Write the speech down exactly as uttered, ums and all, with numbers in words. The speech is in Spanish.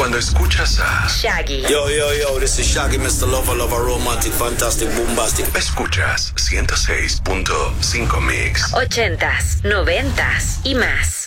Cuando escuchas a Shaggy. Yo, yo, yo, this is Shaggy, mister Lover, Lover, Romantic, Fantastic, Bombastic. Escuchas ciento seis punto cinco Mix. Ochentas, noventas y más.